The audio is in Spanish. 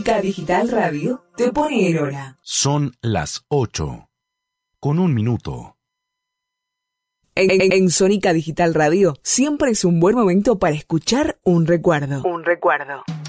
Digital Radio te pone en hora. Son las 8:01. En Sónica Digital Radio siempre es un buen momento para escuchar un recuerdo.